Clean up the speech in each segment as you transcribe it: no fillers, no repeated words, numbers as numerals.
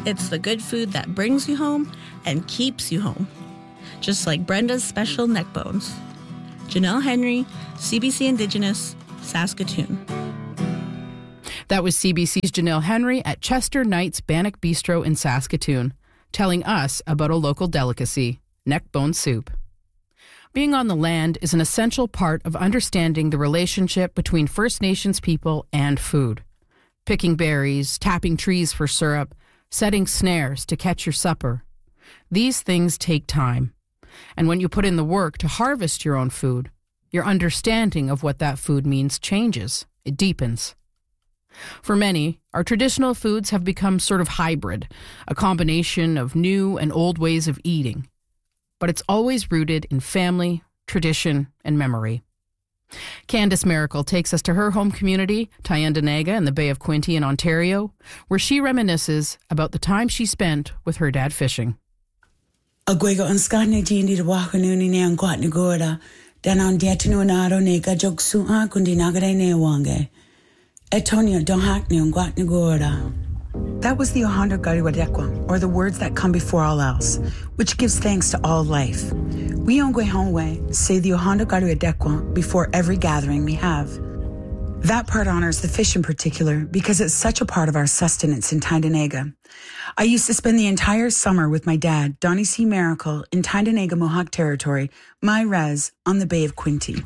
It's the good food that brings you home and keeps you home. Just like Brenda's special neck bones. Janelle Henry, CBC Indigenous, Saskatoon. That was CBC's Janelle Henry at Chester Knight's Bannock Bistro in Saskatoon, telling us about a local delicacy, neck bone soup. Being on the land is an essential part of understanding the relationship between First Nations people and food. Picking berries, tapping trees for syrup, setting snares to catch your supper. These things take time. And when you put in the work to harvest your own food, your understanding of what that food means changes. It deepens. For many, our traditional foods have become sort of hybrid, a combination of new and old ways of eating. But it's always rooted in family, tradition, and memory. Candace Miracle takes us to her home community, Tyendinaga in the Bay of Quinte in Ontario, where she reminisces about the time she spent with her dad fishing. Agwego anskane jindi de wakanuni ne angwat ni goda, dan on dietinu naro ne gajok suha kundi nagare ne wange. Etonio don hak ni angwat ni goda. That was the Ohanda Gariwadekwa, or the words that come before all else, which gives thanks to all life. We Ongwe Hongwe say the Ohanda Gariwadekwa before every gathering we have. That part honors the fish in particular because it's such a part of our sustenance in Tyendinaga. I used to spend the entire summer with my dad, Donnie C. Miracle, in Tyendinaga Mohawk Territory, my res, on the Bay of Quinte.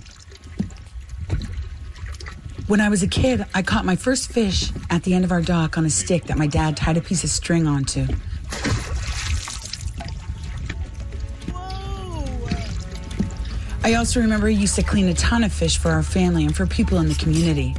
When I was a kid, I caught my first fish at the end of our dock on a stick that my dad tied a piece of string onto. I also remember he used to clean a ton of fish for our family and for people in the community.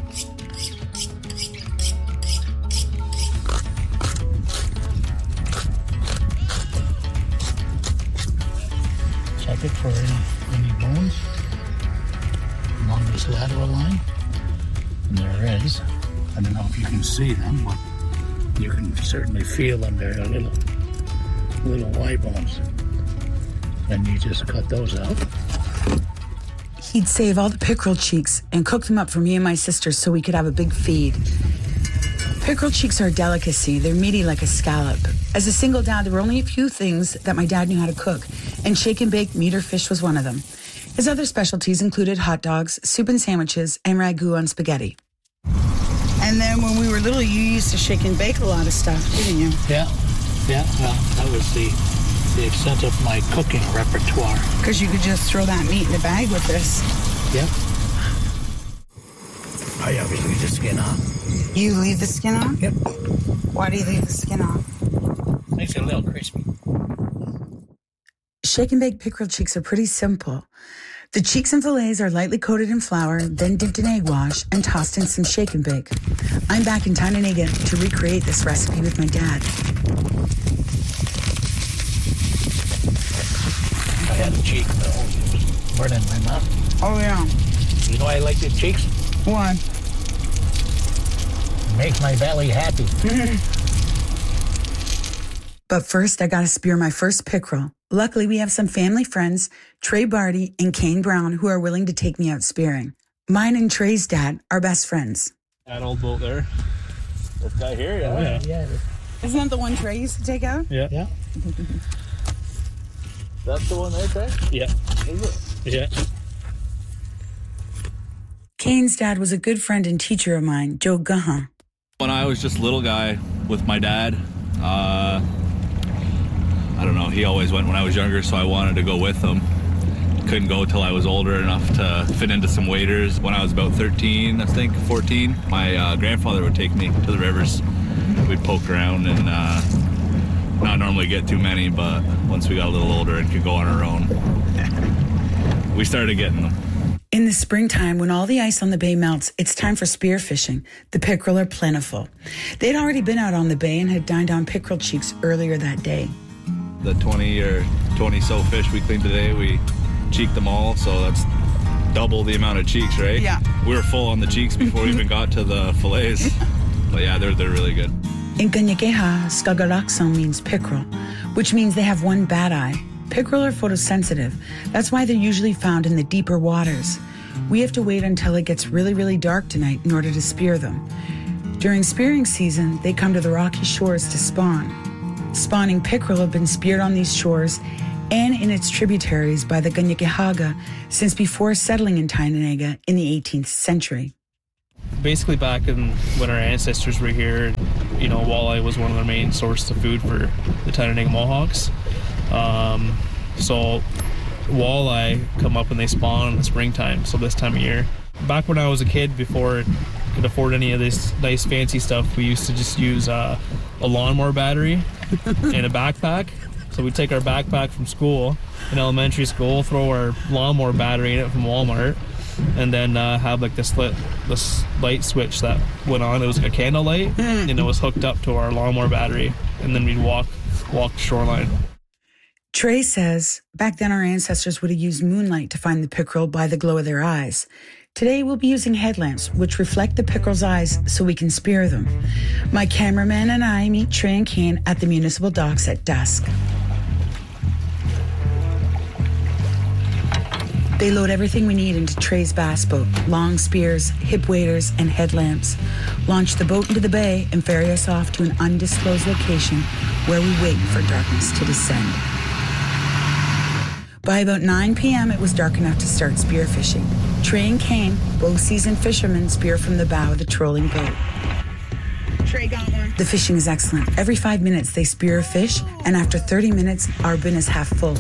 Check it for any bones along this lateral line. And there is. I don't know if you can see them, but you can certainly feel them. They're little Y bones. And you just cut those out. He'd save all the pickerel cheeks and cook them up for me and my sisters so we could have a big feed. Pickerel cheeks are a delicacy. They're meaty like a scallop. As a single dad, there were only a few things that my dad knew how to cook, and shake and bake meat or fish was one of them. His other specialties included hot dogs, soup and sandwiches, and ragu on spaghetti. And then when we were little, you used to shake and bake a lot of stuff, didn't you? Yeah. Well, that was the extent of my cooking repertoire. Because you could just throw that meat in the bag with this. Yep. I always leave the skin on. You leave the skin on? Yep. Why do you leave the skin on? Makes it a little crispy. Shake and bake pickerel cheeks are pretty simple. The cheeks and fillets are lightly coated in flour, then dipped in egg wash and tossed in some shake and bake. I'm back in Tyendinaga to recreate this recipe with my dad. I had a cheek, though. It was burning my mouth. Oh, yeah. You know why I like the cheeks? Why? Makes my belly happy. But first, I gotta spear my first pickerel. Luckily, we have some family friends, Trey Barty and Kane Brown, who are willing to take me out spearing. Mine and Trey's dad are best friends. That old boat there. This guy here, yeah. Yeah. Isn't that the one Trey used to take out? Yeah. That's the one right there? Yeah. Is it? Yeah. Kane's dad was a good friend and teacher of mine, Joe Guhan. When I was just a little guy with my dad, I don't know, he always went when I was younger, so I wanted to go with him. Couldn't go till I was older enough to fit into some waders. When I was about 13, I think, 14, my grandfather would take me to the rivers. We'd poke around and not normally get too many, but once we got a little older and could go on our own, we started getting them. In the springtime, when all the ice on the bay melts, it's time for spear fishing. The pickerel are plentiful. They'd already been out on the bay and had dined on pickerel cheeks earlier that day. The 20 so fish we cleaned today, we cheeked them all, so that's double the amount of cheeks, right? Yeah. We were full on the cheeks before we even got to the fillets. But yeah, they're really good. In Kanyakeha, Skagalaksong means pickerel, which means they have one bad eye. Pickerel are photosensitive. That's why they're usually found in the deeper waters. We have to wait until it gets really, really dark tonight in order to spear them. During spearing season, they come to the rocky shores to spawn. Spawning pickerel have been speared on these shores and in its tributaries by the Kanien'kehá:ka since before settling in Tyendinaga in the 18th century. Basically back when our ancestors were here, walleye was one of their main sources of food for the Tyendinaga Mohawks. So walleye come up and they spawn in the springtime, so this time of year. Back when I was a kid, before I could afford any of this nice fancy stuff, we used to just use a lawnmower battery and a backpack. So we'd take our backpack from school, in elementary school, throw our lawnmower battery in it from Walmart, and then have like this light switch that went on. It was like a candle light, and it was hooked up to our lawnmower battery, and then we'd walk the shoreline. Trey says back then our ancestors would have used moonlight to find the pickerel by the glow of their eyes. Today we'll be using headlamps which reflect the pickerel's eyes so we can spear them. My cameraman and I meet Trey and Kane at the municipal docks at dusk. They load everything we need into Trey's bass boat, long spears, hip waders, and headlamps, launch the boat into the bay, and ferry us off to an undisclosed location where we wait for darkness to descend. By about 9 p.m., it was dark enough to start spearfishing. Trey and Kane, both seasoned fishermen, spear from the bow of the trolling boat. Trey got one. The fishing is excellent. Every 5 minutes, they spear a fish, and after 30 minutes, our bin is half full.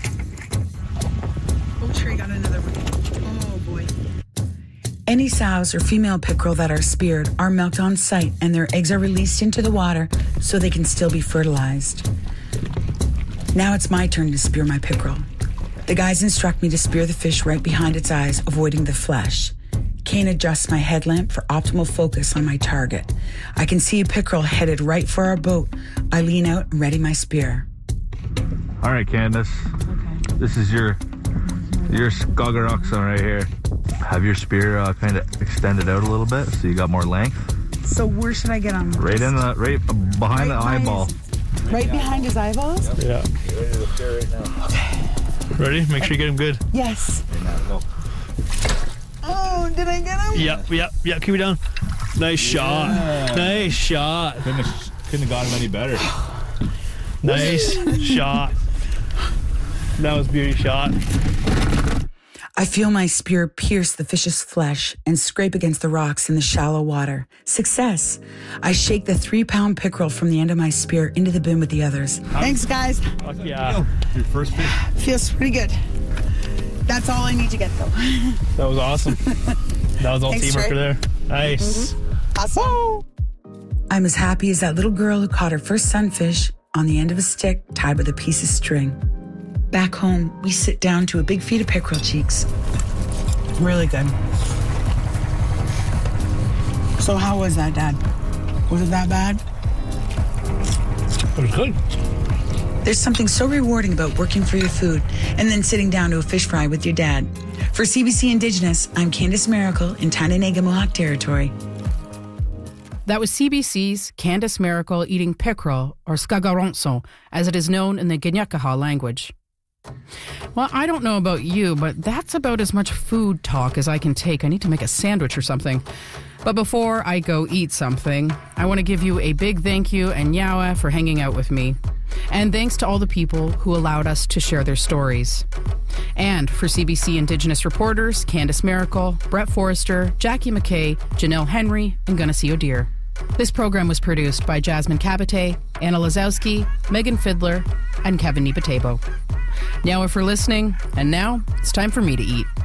Trey got another one. Oh, boy. Any sows or female pickerel that are speared are milked on site, and their eggs are released into the water so they can still be fertilized. Now it's my turn to spear my pickerel. The guys instruct me to spear the fish right behind its eyes, avoiding the flesh. Kane adjusts my headlamp for optimal focus on my target. I can see a pickerel headed right for our boat. I lean out and ready my spear. All right, Candace. Okay. This is your Skagaroxon right here. Have your spear kind of extended out a little bit so you got more length. So where should I get on? Right behind the eyeball. Right behind his eyeballs? Yeah. Ready? Make sure you get him good. Yes. Oh, did I get him? Yeah. Keep it down. Nice shot. Yeah. Nice shot. Couldn't have got him any better. Nice shot. That was a beauty shot. I feel my spear pierce the fish's flesh and scrape against the rocks in the shallow water. Success! I shake the 3-pound pickerel from the end of my spear into the bin with the others. Thanks, guys. Fuck yeah. Your first fish? Feels pretty good. That's all I need to get, though. That was awesome. That was all teamwork there. Nice. Mm-hmm. Awesome. Woo! I'm as happy as that little girl who caught her first sunfish on the end of a stick tied with a piece of string. Back home, we sit down to a big feed of pickerel cheeks. Really good. So how was that, Dad? Was it that bad? It was good. There's something so rewarding about working for your food and then sitting down to a fish fry with your dad. For CBC Indigenous, I'm Candace Miracle in Tyendinaga Mohawk Territory. That was CBC's Candace Miracle eating pickerel, or Skagaronso, as it is known in the Kanien'kehá:ka language. Well, I don't know about you, but that's about as much food talk as I can take. I need to make a sandwich or something. But before I go eat something, I want to give you a big thank you and yawa for hanging out with me. And thanks to all the people who allowed us to share their stories. And for CBC Indigenous reporters, Candace Miracle, Brett Forrester, Jackie McKay, Janelle Henry, and Gunnessy O'Deer. This program was produced by Jasmine Cabate, Anna Lazowski, Megan Fiddler, and Kevin Nibatebo. Now if we're listening, and now it's time for me to eat.